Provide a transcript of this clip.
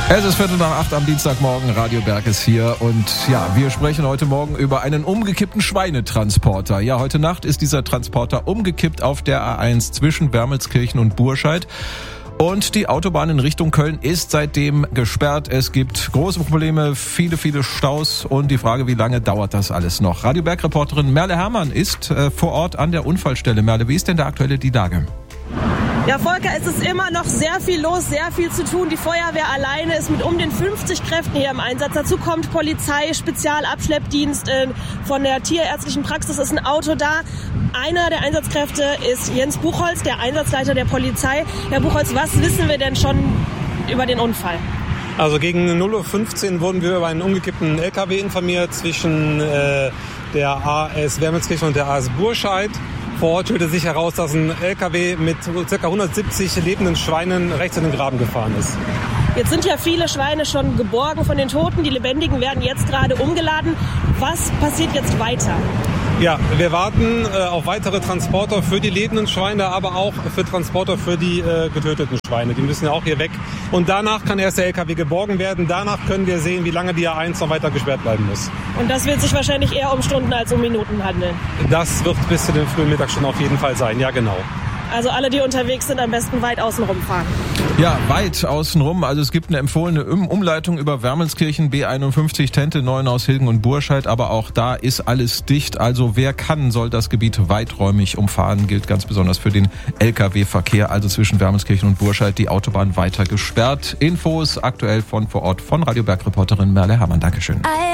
Es ist 7:45 am Dienstagmorgen, Radio Berg ist hier und ja, wir sprechen heute Morgen über einen umgekippten Schweinetransporter. Ja, heute Nacht ist dieser Transporter umgekippt auf der A1 zwischen Wermelskirchen und Burscheid. Und die Autobahn in Richtung Köln ist seitdem gesperrt. Es gibt große Probleme, viele Staus und die Frage, wie lange dauert das alles noch? Radio Berg-Reporterin Merle Herrmann ist vor Ort an der Unfallstelle. Merle, wie ist denn da aktuell die Lage? Ja, Volker, es ist immer noch sehr viel los, sehr viel zu tun. Die Feuerwehr alleine ist mit um den 50 Kräften hier im Einsatz. Dazu kommt Polizei, Spezialabschleppdienst von der tierärztlichen Praxis, ist ein Auto da. Einer der Einsatzkräfte ist Jens Buchholz, der Einsatzleiter der Polizei. Herr Buchholz, was wissen wir denn schon über den Unfall? Also gegen 0:15 Uhr wurden wir über einen umgekippten LKW informiert zwischen der AS Wermelskirchen und der AS Burscheid. Vor Ort stellte sich heraus, dass ein LKW mit ca. 170 lebenden Schweinen rechts in den Graben gefahren ist. Jetzt sind ja viele Schweine schon geborgen von den Toten. Die Lebendigen werden jetzt gerade umgeladen. Was passiert jetzt weiter? Ja, wir warten auf weitere Transporter für die lebenden Schweine, aber auch für Transporter für die getöteten Schweine. Die müssen ja auch hier weg. Und danach kann erst der LKW geborgen werden. Danach können wir sehen, wie lange die A1 noch weiter gesperrt bleiben muss. Und das wird sich wahrscheinlich eher um Stunden als um Minuten handeln. Das wird bis zu den frühen Mittagsstunden auf jeden Fall sein, ja genau. Also alle, die unterwegs sind, am besten weit außen rumfahren. Ja, weit außenrum. Also es gibt eine empfohlene Umleitung über Wermelskirchen, B51, Tente, Neuenhaus, Hilgen und Burscheid. Aber auch da ist alles dicht. Also wer kann, soll das Gebiet weiträumig umfahren. Gilt ganz besonders für den Lkw-Verkehr. Also zwischen Wermelskirchen und Burscheid die Autobahn weiter gesperrt. Infos aktuell von vor Ort von Radio Berg-Reporterin Merle Herrmann. Dankeschön.